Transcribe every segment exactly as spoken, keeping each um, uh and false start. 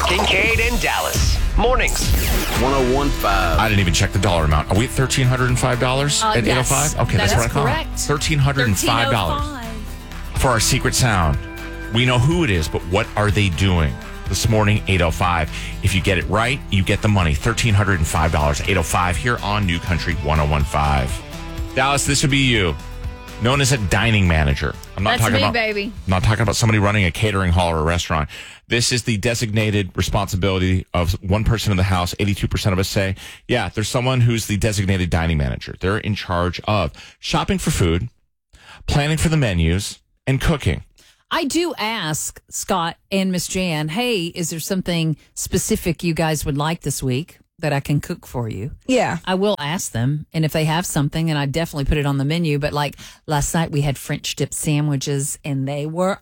Kincaid and Dallas. Mornings. one oh one point five. I didn't even check the dollar amount. Are we at one thousand three hundred five dollars Uh, at yes. eight oh five? Okay, that's, That what I is thought. correct. one thousand three hundred five dollars for our secret sound. We know who it is, but what are they doing? This morning, eight oh five. If you get it right, you get the money. one thousand three hundred five dollars, eight oh five here on New Country one oh one point five. Dallas, this would be you. Known as a dining manager. I'm not That's talking me, about baby. I'm not talking about somebody running a catering hall or a restaurant. This is the designated responsibility of one person in the house. eighty-two percent of us say, yeah, there's someone who's the designated dining manager. They're in charge of shopping for food, planning for the menus, and cooking. I do ask Scott and Miss Jan, hey, is there something specific you guys would like this week that I can cook for you? Yeah. I will ask them. And if they have something, and I definitely put it on the menu. But like last night, we had French dip sandwiches and they were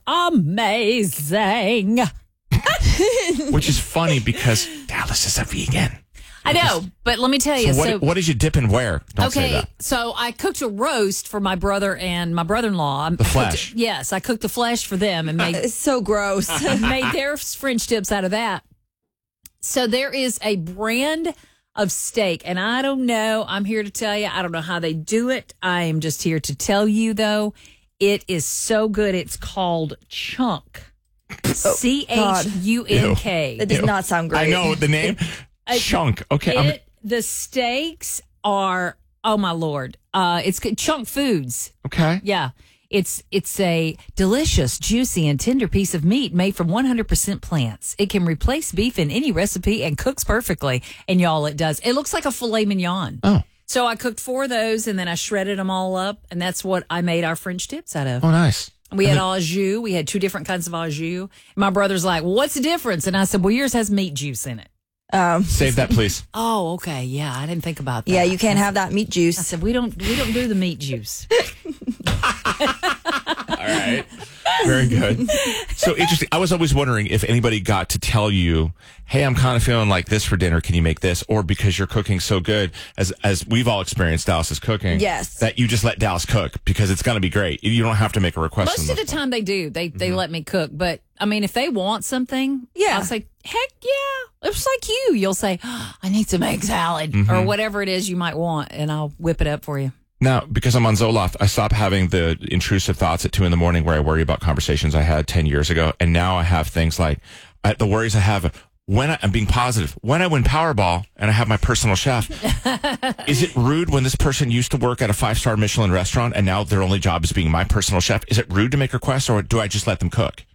amazing. Which is funny because Dallas is a vegan. I know. But let me tell you. So what, so, what did you dip and where? Don't say okay, that. so I cooked a roast for my brother and my brother-in-law. The flesh. Yes, I cooked the flesh for them and made It's so gross. made their French dips out of that. So there is a brand of steak, and I don't know. I'm here to tell you. I don't know how they do it. I am just here to tell you, though. It is so good. It's called Chunk. C H U N K. That does not sound great. I know the name. Chunk. Okay. I'm- It, the steaks are, oh, my Lord. Uh, it's good- Chunk Foods. okay. Yeah. It's it's a delicious, juicy, and tender piece of meat made from one hundred percent plants. It can replace beef in any recipe and cooks perfectly. And y'all, it does. It looks like a filet mignon. Oh. So I cooked four of those, and then I shredded them all up, and that's what I made our French dips out of. Oh, nice. We had au jus. We had two different kinds of au jus. My brother's like, well, what's the difference? And I said, well, yours has meat juice in it. Um, Save that, please. Oh, okay. Yeah, I didn't think about that. yeah, you can't have that meat I juice. said, we don't we don't do the meat juice. All right. Very good. So interesting. I was always wondering if anybody got to tell you, hey, I'm kind of feeling like this for dinner. Can you make this? Or because you're cooking so good, as as we've all experienced Dallas's cooking, Yes. that you just let Dallas cook because it's going to be great. You don't have to make a request. Most from of the time they do. They they let me cook. But, I mean, if they want something, Yeah. I'll say, heck yeah. It's like you. You'll say, oh, I need some egg salad or whatever it is you might want, and I'll whip it up for you. Now, because I'm on Zoloft, I stopped having the intrusive thoughts at two in the morning where I worry about conversations I had ten years ago. And now I have things like uh, the worries I have when I, I'm being positive. When I win Powerball and I have my personal chef, is it rude when this person used to work at a five-star Michelin restaurant and now their only job is being my personal chef? Is it rude to make requests, or do I just let them cook?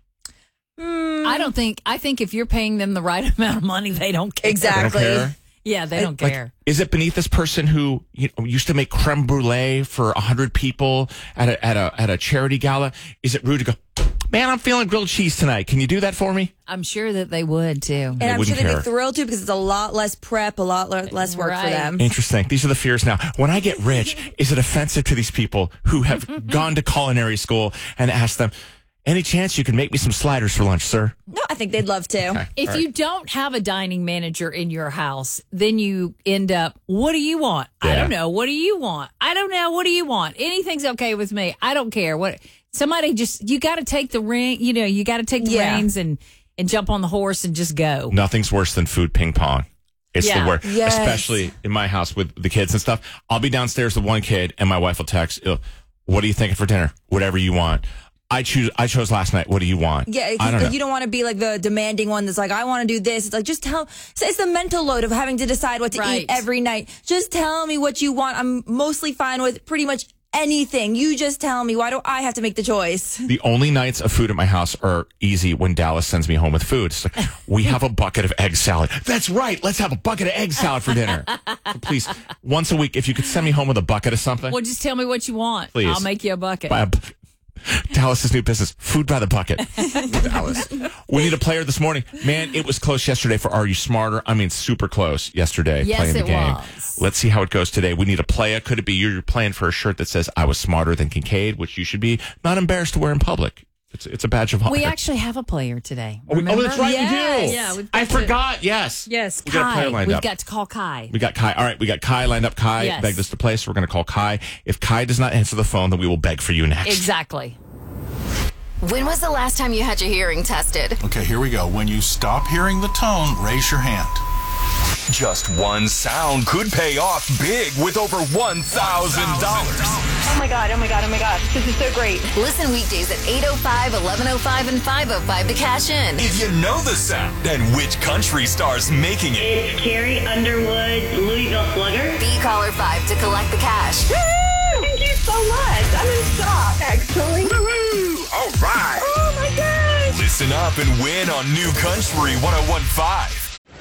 I don't think, I think if you're paying them the right amount of money, they don't care. They Exactly. don't care? Yeah, they don't Like, care. is it beneath this person who you know, used to make creme brulee for a hundred people at a at a at a charity gala? Is it rude to go, man, I'm feeling grilled cheese tonight. Can you do that for me? I'm sure that they would, too. And They I'm sure wouldn't they'd care. be thrilled to because it's a lot less prep, a lot le- less work for Right. them. Interesting. These are the fears now. When I get rich, is it offensive to these people who have gone to culinary school and asked them, any chance you can make me some sliders for lunch, sir? No, I think they'd love to. If you don't have a dining manager in your house, then you end up, what do you want? I Yeah. don't know. What do you want? I don't know. What do you want? Anything's okay with me. I don't care. What somebody just you got to take the ring, you know, you got to take the Yeah. reins and and jump on the horse and just go. Nothing's worse than food ping pong. It's Yeah. the worst, Yes. especially in my house with the kids and stuff. I'll be downstairs with one kid, and my wife will text, "What are you thinking for dinner? Whatever you want." I choose. I chose last night. What do you want? Yeah, 'cause I don't know. you don't want to be like the demanding one that's like, I want to do this. It's like, just tell, so it's the mental load of having to decide what to Right. eat every night. Just tell me what you want. I'm mostly fine with pretty much anything. You just tell me. Why do I have to make the choice? The only nights of food at my house are easy when Dallas sends me home with food. It's like, we have a bucket of egg salad. That's right. Let's have a bucket of egg salad for dinner. So please, once a week, if you could send me home with a bucket of something. Well, just tell me what you want. Please. I'll make you a bucket. Buy a bu- Dallas's new business, food by the bucket. Dallas. We need a player this morning. Man, it was close yesterday for Are You Smarter? I mean, super close yesterday Yes, playing the it game. was. Let's see how it goes today. We need a player. Could it be you're playing for a shirt that says I was smarter than Kincaid, which you should be not embarrassed to wear in public. It's it's a badge of honor. We actually have a player today. Oh, we- oh, Remember? that's right, Yes. we do. Yeah, we've I got to- forgot. Yes. Yes, We got a Kai. player lined We've up. got to call Kai. We got Kai. All right, we got Kai lined up. Kai Yes. begged us to play, so we're going to call Kai. If Kai does not answer the phone, then we will beg for you next. Exactly. When was the last time you had your hearing tested? Okay, here we go. When you stop hearing the tone, raise your hand. Just one sound could pay off big with over one thousand dollars. Oh my God, oh my God, oh my gosh. This is so great. Listen weekdays at eight oh five, eleven oh five, and five oh five to cash in. If you know the sound, then which country star's making it? It's Carrie Underwood, Louisville Slugger. Be caller five to collect the cash. Woo! Thank you so much. I'm in shock, actually. Woo! All right. Oh my gosh. Listen up and win on New Country one oh one point five.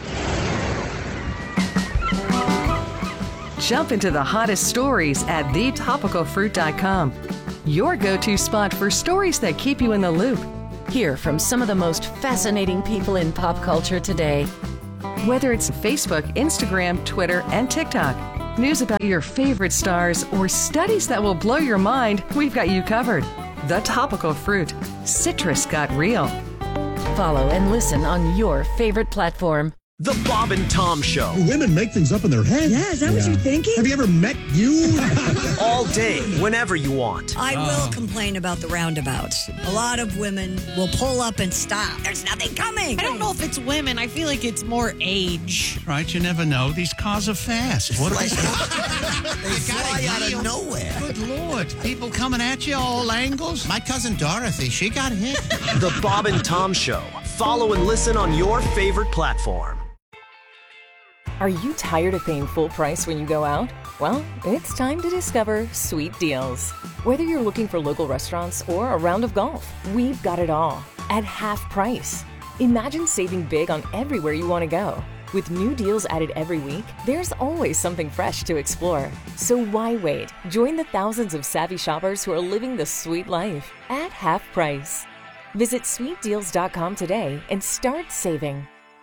Jump into the hottest stories at the topical fruit dot com. Your go-to spot for stories that keep you in the loop. Hear from some of the most fascinating people in pop culture today. Whether it's Facebook, Instagram, Twitter, and TikTok. News about your favorite stars or studies that will blow your mind, we've got you covered. The Topical Fruit. Citrus got real. Follow and listen on your favorite platform. The Bob and Tom Show. Women make things up in their head. Yeah, is that yeah. what you're thinking? Have you ever met you? All day, whenever you want. I oh. will complain about the roundabouts. A lot of women will pull up and stop. There's nothing coming. I don't know if it's women. I feel like it's more age. Right, you never know. These cars are fast. What like, they fly out of nowhere. Good Lord. People coming at you all angles. My cousin Dorothy, she got hit. The Bob and Tom Show. Follow and listen on your favorite platform. Are you tired of paying full price when you go out? Well, it's time to discover Sweet Deals. Whether you're looking for local restaurants or a round of golf, we've got it all at half price. Imagine saving big on everywhere you want to go. With new deals added every week, there's always something fresh to explore. So why wait? Join the thousands of savvy shoppers who are living the sweet life at half price. Visit sweet deals dot com today and start saving.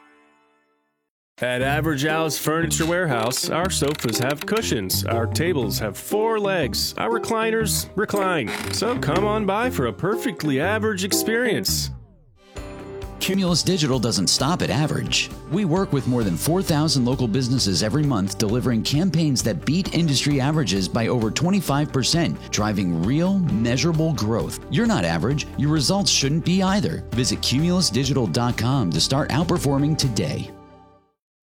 At Average Al's Furniture Warehouse, our sofas have cushions, our tables have four legs, our recliners recline. So come on by for a perfectly average experience. Cumulus Digital doesn't stop at average. We work with more than four thousand local businesses every month, delivering campaigns that beat industry averages by over twenty-five percent, driving real, measurable growth. You're not average. Your results shouldn't be either. Visit cumulus digital dot com to start outperforming today.